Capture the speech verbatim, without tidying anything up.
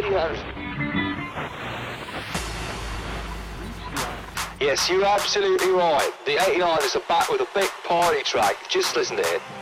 radios. Yes, you're absolutely right. The eighty-niners are back with a big party track. Just listen to it.